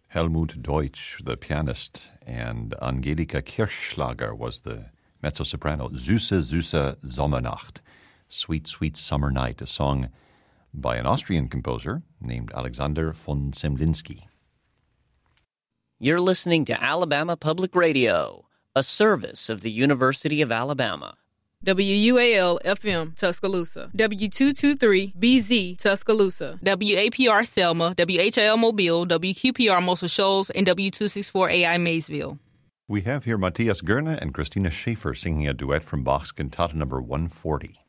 Helmut Deutsch, the pianist, and Angelika Kirchschlager was the mezzo-soprano. Süße, süße Sommernacht, Sweet, Sweet Summer Night, a song by an Austrian composer named Alexander von Zemlinsky. You're listening to Alabama Public Radio, a service of the University of Alabama. WUAL-FM, Tuscaloosa. W223-BZ, Tuscaloosa. WAPR Selma, WHIL Mobile, WQPR Muscle Shoals, and W264AI Maysville. We have here Matthias Goerne and Christina Schaefer singing a duet from Bach's Cantata number 140.